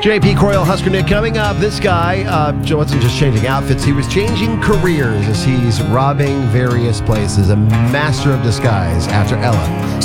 JP Coyle, Husker Nick coming up. This guy wasn't just changing outfits, he was changing careers as he's robbing various places. A master of disguise after Ella.